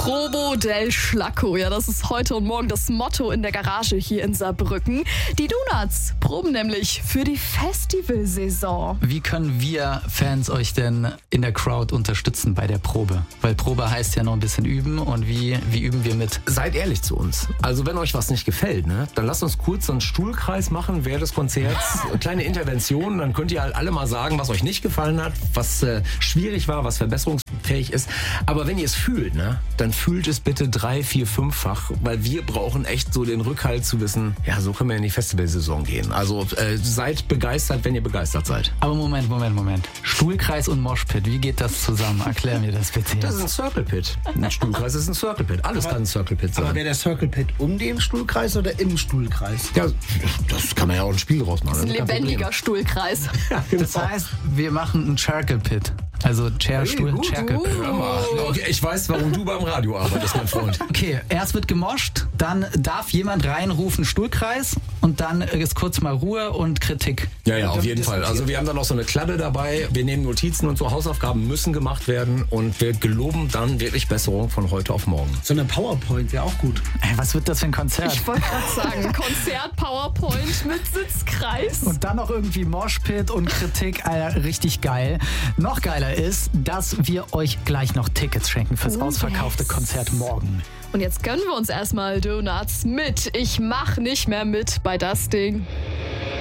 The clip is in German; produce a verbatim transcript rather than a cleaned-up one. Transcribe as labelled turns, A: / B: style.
A: Probo del Schlacco. Ja, das ist heute und morgen das Motto in der Garage hier in Saarbrücken. Die Donuts proben nämlich für die Festivalsaison.
B: Wie können wir Fans euch denn in der Crowd unterstützen bei der Probe? Weil Probe heißt ja noch ein bisschen üben. Und wie, wie üben wir mit?
C: Seid ehrlich zu uns. Also wenn euch was nicht gefällt, ne, dann lasst uns kurz so einen Stuhlkreis machen während des Konzerts. Kleine Intervention, dann könnt ihr halt alle mal sagen, was euch nicht gefallen hat, was äh, schwierig war, was verbesserungsfähig ist. Aber wenn ihr es fühlt, ne, dann fühlt es bitte drei, vier, fünffach, weil wir brauchen echt so den Rückhalt zu wissen, ja, so können wir in die Festivalsaison gehen. Also äh, seid begeistert, wenn ihr begeistert seid.
B: Aber Moment, Moment, Moment. Stuhlkreis und Moshpit, wie geht das zusammen? Erklär mir das bitte jetzt.
C: Das ist ein Circle Pit. Ein Stuhlkreis ist ein Circle Pit. Alles aber, kann ein Circle Pit sein.
D: Aber wäre der Circle Pit um den Stuhlkreis oder im Stuhlkreis?
C: Ja, das kann man ja auch ein Spiel draus machen.
A: Das ist ein lebendiger Stuhlkreis.
C: Ja, genau.
B: Das heißt, wir machen einen Circle Pit. Also Chair, Stuhl,
C: hey,
B: Circle Pit.
C: Uh. Okay, ich weiß, warum du beim Radio arbeitest, mein Freund.
B: Okay, erst wird gemoscht, dann darf jemand reinrufen Stuhlkreis und dann ist kurz mal Ruhe und Kritik.
C: Ja, ja, auf jeden Fall. Also wir haben dann noch so eine Kladde dabei. Wir nehmen Notizen und so Hausaufgaben müssen gemacht werden und wir geloben dann wirklich Besserung von heute auf morgen.
D: So eine PowerPoint wäre auch gut.
B: Ey, was wird das für ein Konzert?
A: Ich wollte gerade sagen, Konzert, PowerPoint mit Sitzkreis.
B: Und dann noch irgendwie Moshpit und Kritik, Alter, richtig geil. Noch geiler ist, dass wir euch gleich noch Tickets schenken fürs
A: Oh,
B: ausverkaufte
A: yes.
B: Konzert morgen.
A: Und jetzt gönnen wir uns erstmal Donuts mit Ich mach nicht mehr mit bei das Ding.